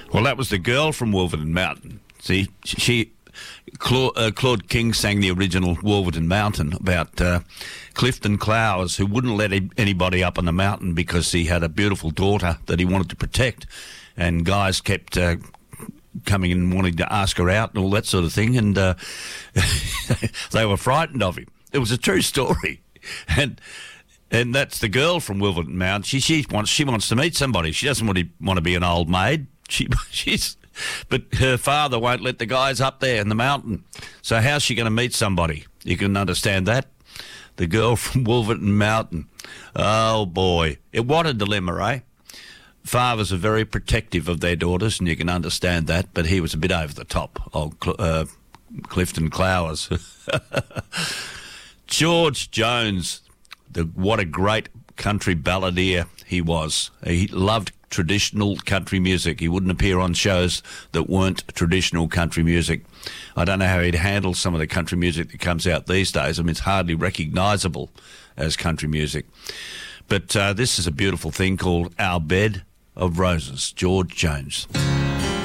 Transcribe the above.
Well, that was the girl from Wolverton Mountain. See, Claude King sang the original Wolverton Mountain about Clifton Clowes, who wouldn't let anybody up on the mountain because he had a beautiful daughter that he wanted to protect, and guys kept coming in and wanting to ask her out and all that sort of thing, and they were frightened of him. It was a true story, and that's the girl from Wolverton Mountain. She wants to meet somebody. She doesn't want to be an old maid. But her father won't let the guys up there in the mountain. So how's she going to meet somebody? You can understand that. The girl from Wolverton Mountain. Oh, boy. What a dilemma, eh? Fathers are very protective of their daughters, and you can understand that, but he was a bit over the top, old Clifton Clowes. George Jones, what a great country balladeer he was. He loved traditional country music. He wouldn't appear on shows that weren't traditional country music. I don't know how he'd handle some of the country music that comes out these days. I mean, it's hardly recognisable as country music. But this is a beautiful thing called Our Bed of Roses, George Jones.